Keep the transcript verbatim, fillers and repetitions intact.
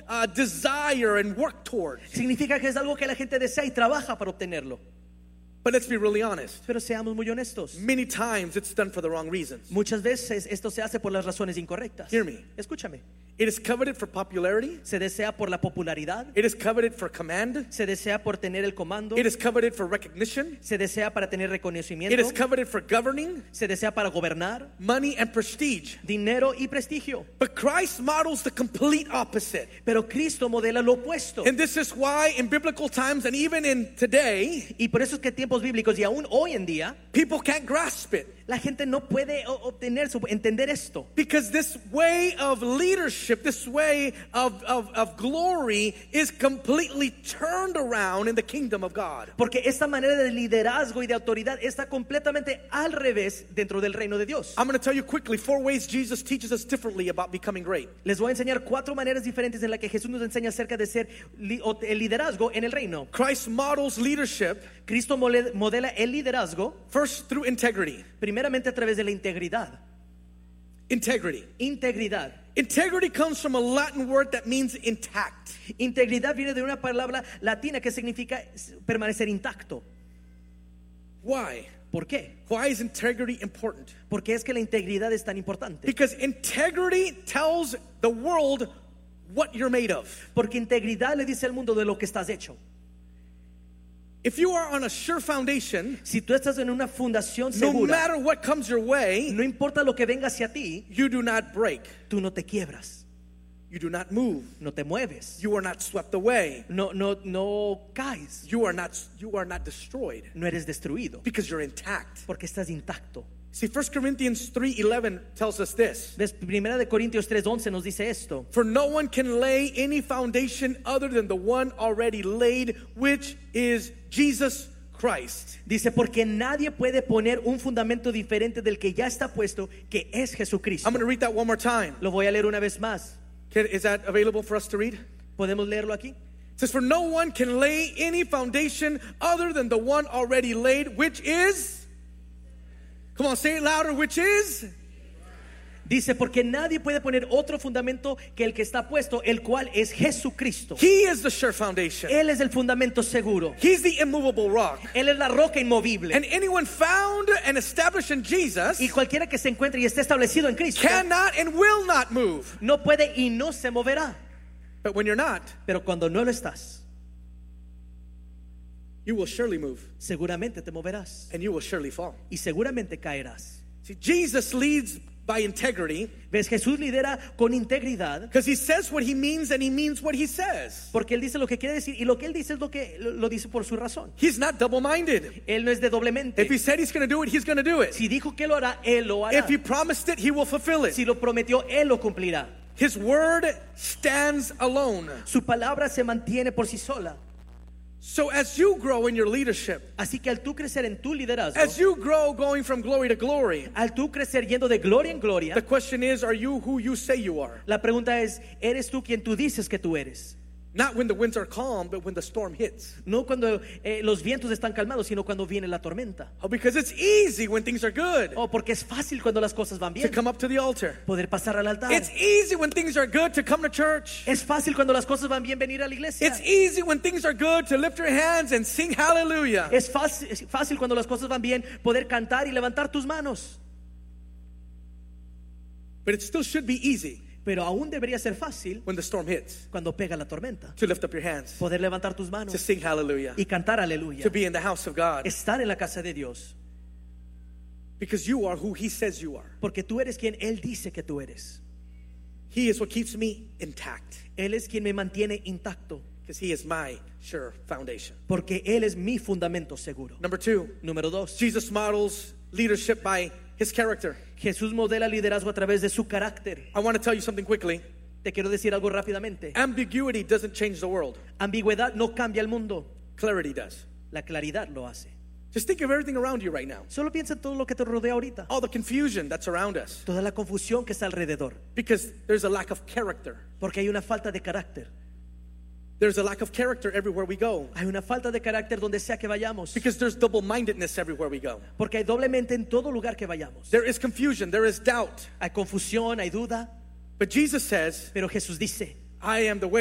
uh, desire and work toward. Significa que es algo que la gente desea y trabaja para obtenerlo. But let's be really honest. Pero seamos muy honestos. Many times it's done for the wrong reasons. Muchas veces esto se hace por las razones incorrectas. Hear me. Escúchame. It is coveted for popularity. Se desea por la popularidad. It is coveted for command. Se desea por tener el comando. It is coveted for recognition. Se desea para tener reconocimiento. It is coveted for governing, Se desea para gobernar. money, and prestige. Dinero y prestigio. But Christ models the complete opposite. Pero Cristo modela lo opuesto. And this is why in biblical times and even in today, Y por eso es que en tiempos bíblicos y aún hoy en día, people can't grasp it. la gente no puede obtener, entender esto. Because this way of leadership, this way of, of, of glory is completely turned around in the kingdom of God. Porque esta manera de liderazgo y de autoridad está completamente al revés dentro del reino de Dios. I'm going to tell you quickly four ways Jesus teaches us differently about becoming great. Les voy a enseñar cuatro maneras diferentes en las que Jesús nos enseña acerca de ser li- o el liderazgo en el reino. Christ models leadership Cristo mole- modela el liderazgo first through integrity. primeramente a través de la integridad. Integrity. Integridad. Integrity comes from a Latin word that means intact. Integridad viene de una palabra latina que significa permanecer intacto. Why? ¿Por qué? Why is integrity important? Porque es que la integridad es tan importante. Because integrity tells the world what you're made of. Porque integridad le dice al mundo de lo que estás hecho. If you are on a sure foundation, Si tú estás en una fundación no segura, matter what comes your way, no importa lo que venga hacia ti, you do not break. tú no te quiebras, You do not move. no te mueves, You are not swept away. no, no, no caes, You are not you are not destroyed no eres destruido, because you're intact. porque estás intacto. See, First Corinthians three eleven tells us this. Des- Primera de Corintios tres once nos dice esto. For no one can lay any foundation other than the one already laid, which is Jesus Christ. Dice, porque nadie puede poner un fundamento diferente del que ya está puesto, que es Jesucristo. I'm going to read that one more time. Lo voy a leer una vez más. Can, is that available for us to read? ¿Podemos leerlo aquí? It says, for no one can lay any foundation other than the one already laid, which is, come on, say it louder, which is, Dice, porque nadie puede poner otro fundamento que el que está puesto, el cual es Jesucristo. He is the sure foundation. Él es el fundamento seguro. He's the immovable rock. Él es la roca inmovible. And anyone found and established in Jesus Y cualquiera que se encuentre y esté establecido en Cristo cannot and will not move. no puede y no se moverá. But when you're not, Pero cuando no lo estás, you will surely move seguramente te moverás and you will surely fall. y seguramente caerás. See, Jesus leads by integrity ¿Ves? Jesús lidera con integridad because he says what he means and he means what he says. porque Él dice lo que quiere decir y lo que Él dice es lo que lo, lo dice por su razón. He's not double-minded. Él no es de doble mente. If he said he's going to do it, he's going to do it. Si dijo que lo hará, Él lo hará. If he promised it, he will fulfill it. Si lo prometió, Él lo cumplirá. His word stands alone. Su palabra se mantiene por sí sola. So as you grow in your leadership, Así que al tú crecer en tu liderazgo, as you grow going from glory to glory, al tú crecer yendo de gloria en gloria, the question is, are you who you say you are? la pregunta es, ¿eres tú quien tú dices que tú eres? Not when the winds are calm, but when the storm hits. No cuando eh, los vientos están calmados, sino cuando viene la tormenta. Oh, because it's easy when things are good O porque es fácil cuando las cosas van to bien come up to the altar. poder pasar al altar. It's easy when things are good to come to church. Es fácil cuando las cosas van bien venir a la iglesia. It's easy when things are good to lift your hands and sing hallelujah. Es fácil, es fácil cuando las cosas van bien poder cantar y levantar tus manos. But it still should be easy Pero aún debería ser fácil when the storm hits cuando pega la tormenta to lift up your hands, poder levantar tus to manos sing hallelujah, y cantar aleluya. to be in the house of God. Estar en la casa de Dios. Because you are who he says you are. Porque tú eres quien Él dice que tú eres. He is what keeps me intact. Él es quien me mantiene intacto. Because he is my sure foundation. Porque Él es mi fundamento seguro. Number two, Número dos. Jesus models leadership by his character. Jesús modela liderazgo a través de su carácter. I want to tell you something quickly. Te quiero decir algo rápidamente. Ambiguity doesn't change the world. Ambigüedad no cambia el mundo. Clarity does. La claridad lo hace. Just think of everything around you right now. Solo piensa en todo lo que te rodea ahorita. All the confusion that's around us. Toda la confusión que está alrededor. Because there's a lack of character. Porque hay una falta de carácter. There's a lack of character everywhere we go. Hay una falta de carácter donde sea que vayamos. Because there's double-mindedness everywhere we go. Porque hay doblemente en todo lugar que vayamos. There is confusion. There is doubt. Hay confusión, hay duda. But Jesus says, Pero Jesús dice, I am the way.